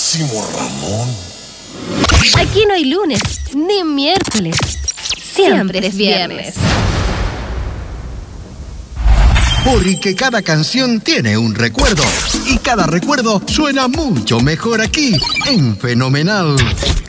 Máximo Ramón. Aquí no hay lunes, ni miércoles. Siempre es viernes. Porque cada canción tiene un recuerdo. Y cada recuerdo suena mucho mejor aquí, en Fenomenal.